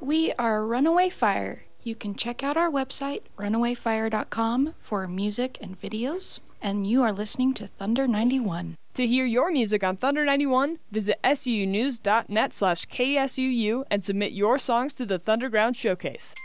We are Runaway Fire. You can check out our website, runawayfire.com, for music and videos. And you are listening to Thunder 91. To hear your music on Thunder 91, visit sunews.net/KSUU and submit your songs to the Thunderground Showcase.